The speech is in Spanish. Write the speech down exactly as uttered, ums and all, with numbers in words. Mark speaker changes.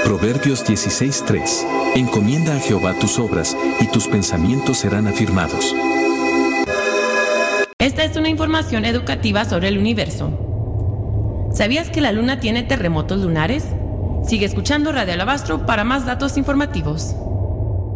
Speaker 1: Proverbios dieciséis tres. Encomienda a Jehová tus obras, y tus pensamientos serán afirmados.
Speaker 2: Esta es una información educativa sobre el universo. ¿Sabías que la Luna tiene terremotos lunares? Sigue escuchando Radio Alabastro para más datos informativos.